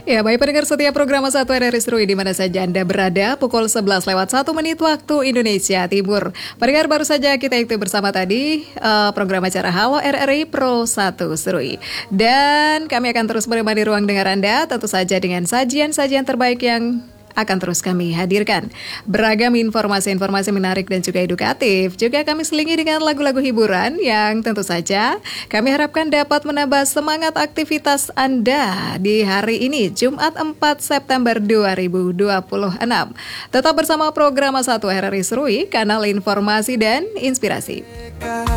Ya, baik pendengar setiap program Satu RRI Seru di mana saja Anda berada, pukul 11 lewat 1 menit waktu Indonesia Timur. Pendengar, baru saja kita ikuti bersama tadi program acara Halo RRI Pro 1 Serui. Dan kami akan terus menemani ruang dengar Anda, tentu saja dengan sajian-sajian terbaik yang akan terus kami hadirkan. Beragam informasi-informasi menarik dan juga edukatif. Juga kami selingi dengan lagu-lagu hiburan yang tentu saja kami harapkan dapat menambah semangat aktivitas Anda di hari ini, Jumat 4 September 2026. Tetap bersama program 1 RRI Serui, kanal informasi dan inspirasi.